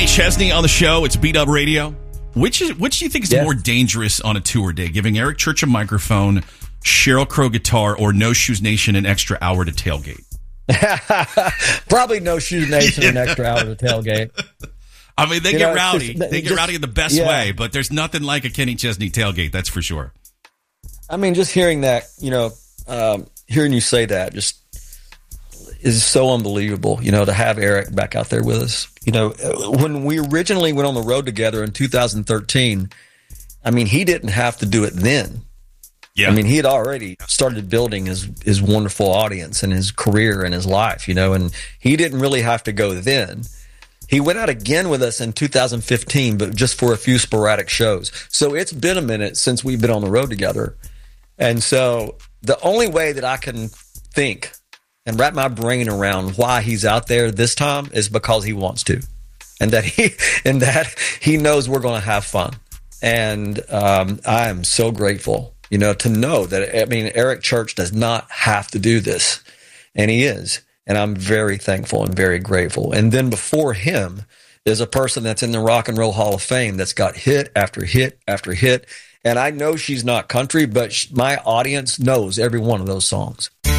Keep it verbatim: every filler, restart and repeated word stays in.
Kenny Chesney on the show. It's B-Dub Radio. Which is which do you think is Yeah. more dangerous on a tour day? Giving Eric Church a microphone, Sheryl Crow guitar, or No Shoes Nation an extra hour to tailgate? Probably No Shoes Nation an extra hour to tailgate. I mean, they You get know, rowdy. just- they get just- rowdy in the best yeah. way, but there's nothing like a Kenny Chesney tailgate, that's for sure. I mean, just hearing that, you know, um, hearing you say that just is so unbelievable, you know, to have Eric back out there with us. You know, when we originally went on the road together in two thousand thirteen, I mean, he didn't have to do it then. Yeah. I mean, he had already started building his, his wonderful audience and his career and his life, you know, and he didn't really have to go then. He went out again with us in two thousand fifteen, but just for a few sporadic shows. So it's been a minute since we've been on the road together. And so the only way that I can think and wrap my brain around why he's out there this time is because he wants to, and that he and that he knows we're going to have fun. And um, I am so grateful, you know, to know that. I mean, Eric Church does not have to do this, and he is. And I'm very thankful and very grateful. And then before him is a person that's in the Rock and Roll Hall of Fame that's got hit after hit after hit. And I know she's not country, but sh- my audience knows every one of those songs.